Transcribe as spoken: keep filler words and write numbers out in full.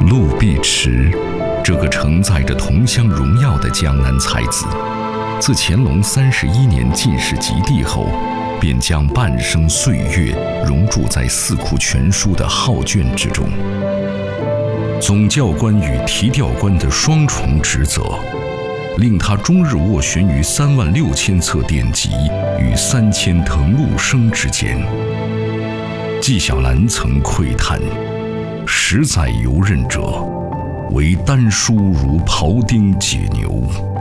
陆碧池，这个承载着同乡荣耀的江南才子，自乾隆三十一年进士及第后，便将半生岁月熔铸在《四库全书》的浩卷之中。总教官与提调官的双重职责，令他终日斡旋于三万六千册典籍与三千誊录生之间。纪晓岚曾喟叹：“十载游刃者，唯丹书如庖丁解牛。”